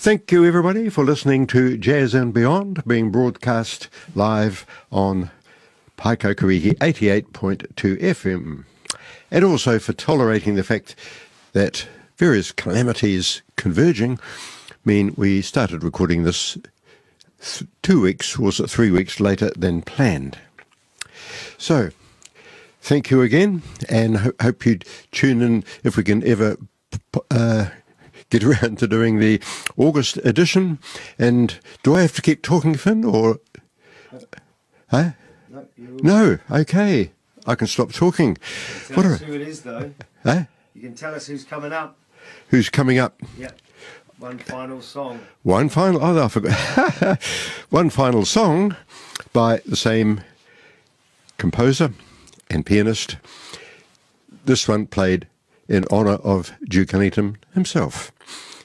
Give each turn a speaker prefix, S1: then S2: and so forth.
S1: Thank you, everybody, for listening to Jazz and Beyond, being broadcast live on Paikakariki 88.2 FM, and also for tolerating the fact that various calamities converging mean we started recording this 2 weeks, was it 3 weeks later than planned. So, thank you again, and hope you'd tune in if we can ever get around to doing the August edition. And do I have to keep talking, Finn, or... Huh? No, okay. I can stop talking.
S2: Tell us who it is, though.
S1: Huh?
S2: You can tell us who's coming up.
S1: Who's coming up?
S2: Yeah. One final song.
S1: One final... Oh, I forgot. One final song by the same composer and pianist. This one played in honour of Duke Ellington himself.